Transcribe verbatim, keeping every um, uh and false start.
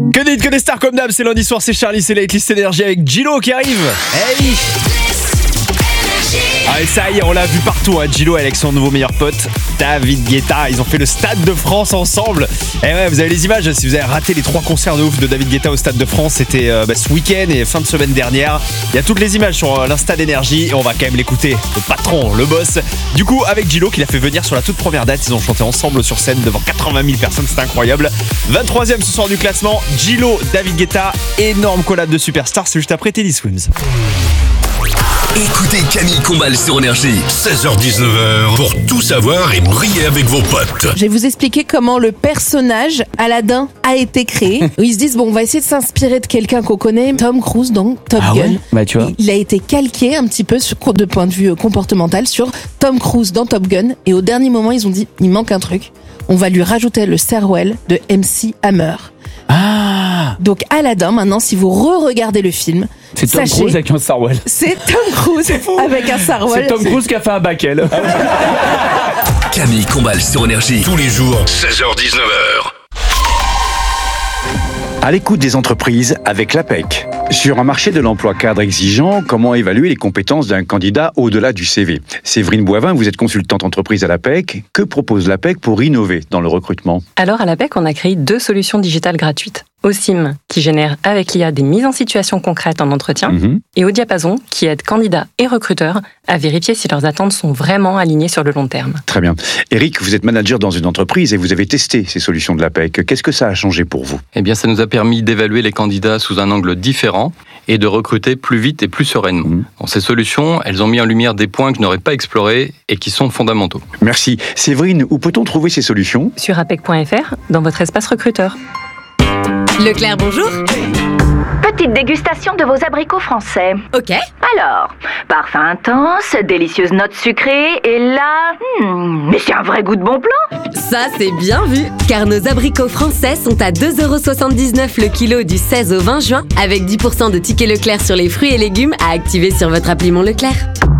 Que des, que des stars comme d'hab, c'est lundi soir, c'est Charlie, c'est la Hitlist Énergie avec Gilo qui arrive. Hey. Ah et ça y est, on l'a vu partout, hein. Gilo avec son nouveau meilleur pote, David Guetta. Ils ont fait le Stade de France ensemble. Et ouais, vous avez les images, si vous avez raté les trois concerts de ouf de David Guetta au Stade de France, c'était euh, bah, ce week-end et fin de semaine dernière. Il y a toutes les images sur euh, l'Insta d'Énergie et on va quand même l'écouter. Le patron, le boss. Du coup, avec Gilo qui l'a fait venir sur la toute première date, ils ont chanté ensemble sur scène devant quatre-vingt mille personnes, c'était incroyable. vingt-troisième ce soir du classement, Gilo, David Guetta, énorme collab de superstars, c'est juste après Teddy Swims. Écoutez Camille Combal sur Énergie, seize heures dix-neuf heures, pour tout savoir et briller avec vos potes. Je vais vous expliquer comment le personnage Aladdin a été créé. Ils se disent, bon, on va essayer de s'inspirer de quelqu'un qu'on connaît, Tom Cruise dans Top Ah Gun. ouais bah, tu vois. Il a été calqué un petit peu sur, de point de vue comportemental sur Tom Cruise dans Top Gun. Et au dernier moment, ils ont dit, il manque un truc. On va lui rajouter le Serwell de M C Hammer. Ah. Donc Aladdin, maintenant, si vous re-regardez le film, c'est Tom sachez, Cruise avec un Sarwell. C'est Tom Cruise avec un Sarwell. C'est Tom Cruise qui a fait un Backel. Camille Combal sur Énergie, tous les jours, seize heures dix-neuf heures. À l'écoute des entreprises avec l'A P E C. Sur un marché de l'emploi cadre exigeant, comment évaluer les compétences d'un candidat au-delà du C V? Séverine Boivin, vous êtes consultante entreprise à l'A P E C. Que propose l'A P E C pour innover dans le recrutement? Alors à l'A P E C, on a créé deux solutions digitales gratuites. Osim, qui génère avec l'I A des mises en situation concrètes en entretien, mmh. et Au Diapason, qui aide candidats et recruteurs à vérifier si leurs attentes sont vraiment alignées sur le long terme. Très bien. Eric, vous êtes manager dans une entreprise et vous avez testé ces solutions de l'A P E C. Qu'est-ce que ça a changé pour vous? Eh bien, ça nous a permis d'évaluer les candidats sous un angle différent et de recruter plus vite et plus sereinement. Mmh. Dans ces solutions, elles ont mis en lumière des points que je n'aurais pas explorés et qui sont fondamentaux. Merci. Séverine, où peut-on trouver ces solutions? Sur apec point f r, dans votre espace recruteur. Leclerc, bonjour. Petite dégustation de vos abricots français. Ok. Alors, parfum intense, délicieuse note sucrée, et là... Hmm, mais c'est un vrai goût de bon plan. Ça, c'est bien vu. Car nos abricots français sont à deux euros soixante-dix-neuf le kilo du seize au vingt juin, avec dix pour cent de tickets Leclerc sur les fruits et légumes à activer sur votre appli Mon Leclerc.